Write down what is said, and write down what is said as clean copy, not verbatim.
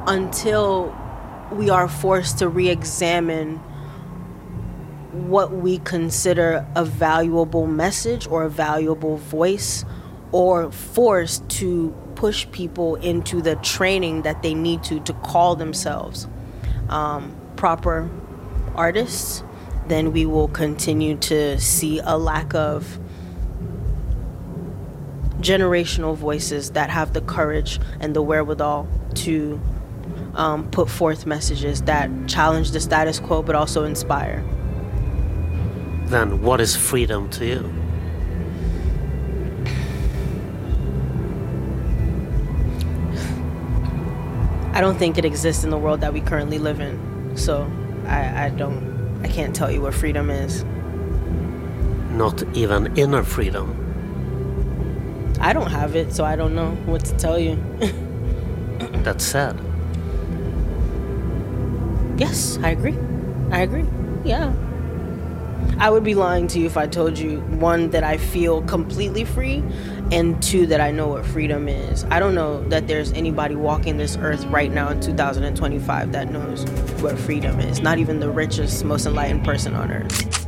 until we are forced to re-examine what we consider a valuable message or a valuable voice, or forced to push people into the training that they need to call themselves proper artists, then we will continue to see a lack of generational voices that have the courage and the wherewithal to put forth messages that challenge the status quo but also inspire. Then what is freedom to you? I don't think it exists in the world that we currently live in. So I can't tell you what freedom is. Not even inner freedom? I don't have it, so I don't know what to tell you. That's sad. Yes, I agree. Yeah. I would be lying to you if I told you, one, that I feel completely free, and two, that I know what freedom is. I don't know that there's anybody walking this earth right now in 2025 that knows what freedom is. Not even the richest, most enlightened person on earth.